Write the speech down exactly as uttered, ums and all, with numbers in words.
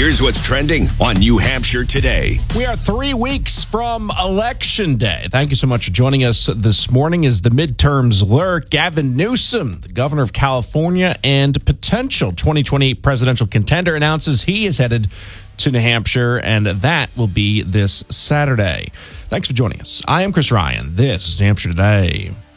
Here's what's trending on New Hampshire today. We are three weeks from Election Day. Thank you so much for joining us this morning as the midterms lurk. Gavin Newsom, the governor of California and potential twenty twenty-eight presidential contender, announces he is headed to New Hampshire, and that will be this Saturday. Thanks for joining us. I am Chris Ryan. This is New Hampshire Today.